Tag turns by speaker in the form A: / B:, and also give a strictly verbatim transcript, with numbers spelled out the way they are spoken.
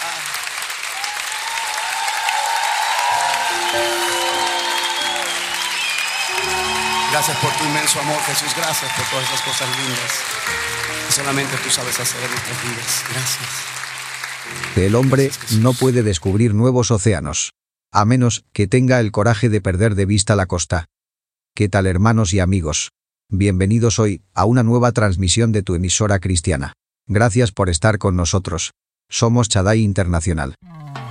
A: Gracias por tu inmenso amor, Jesús. Gracias por todas esas cosas lindas que solamente tú sabes hacer en nuestras vidas. Gracias.
B: El hombre no puede descubrir nuevos océanos, a menos que tenga el coraje de perder de vista la costa. ¿Qué tal, hermanos y amigos? Bienvenidos hoy a una nueva transmisión de tu emisora cristiana. Gracias por estar con nosotros. Somos Shaddai Internacional.